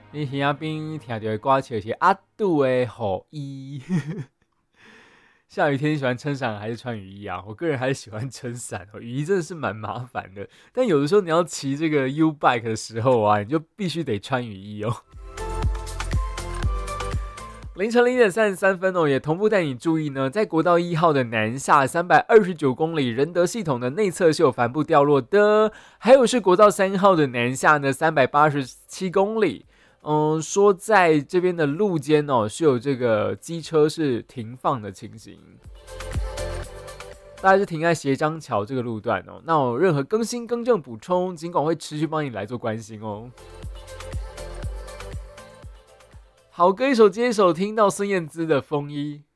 你耳仔边听到的歌曲是阿杜的雨衣。下雨天喜欢撑伞还是穿雨衣啊？我个人还是喜欢撑伞哦，雨衣真的是蛮麻烦的。但有的时候你要骑这个 U bike 的时候啊，你就必须得穿雨衣哦。凌晨0:33哦，也同步带你注意呢，在国道1号的南下329公里仁德系统的内侧是有帆布掉落的，还有是国道3号的南下呢387公里。说在这边的路肩哦，是有这个机车是停放的情形，大概是停在斜张桥这个路段哦。那有任何更新、更正、补充，尽管会持续帮你来做关心哦。好歌一首接一首，听到孙燕姿的《风衣》。